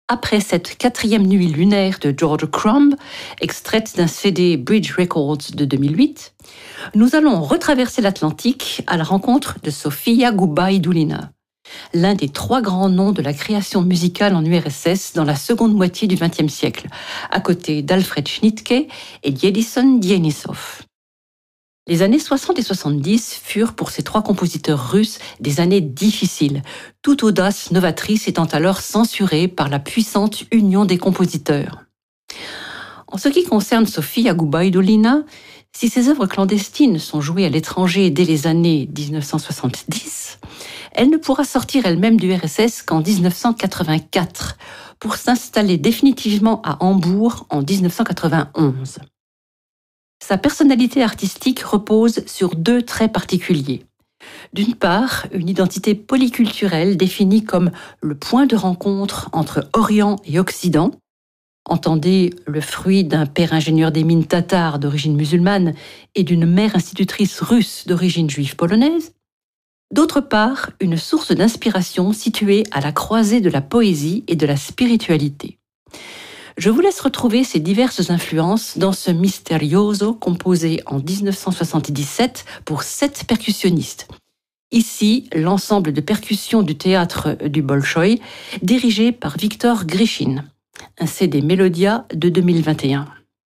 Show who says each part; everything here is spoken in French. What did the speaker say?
Speaker 1: Après cette 4e nuit lunaire de George Crumb, extraite d'un CD Bridge Records de 2008, nous allons retraverser l'Atlantique à la rencontre de Sofia Gubaidullina, l'un des 3 grands noms de la création musicale en URSS dans la seconde moitié du XXe siècle, à côté d'Alfred Schnittke et d'Edison Dienisov. Les années 60 et 70 furent pour ces 3 compositeurs russes des années difficiles, toute audace novatrice étant alors censurée par la puissante Union des compositeurs. En ce qui concerne Sofia Gubaidullina, si ses œuvres clandestines sont jouées à l'étranger dès les années 1970, elle ne pourra sortir elle-même du RSS qu'en 1984, pour s'installer définitivement à Hambourg en 1991. Sa personnalité artistique repose sur 2 traits particuliers. D'une part, une identité polyculturelle définie comme le point de rencontre entre Orient et Occident, entendez le fruit d'un père ingénieur des mines tatar d'origine musulmane et d'une mère institutrice russe d'origine juive polonaise. D'autre part, une source d'inspiration située à la croisée de la poésie et de la spiritualité. Je vous laisse retrouver ces diverses influences dans ce Misterioso composé en 1977 pour 7 percussionnistes. Ici, l'ensemble de percussions du théâtre du Bolchoï, dirigé par Victor Grishin. Un CD Melodia de 2021.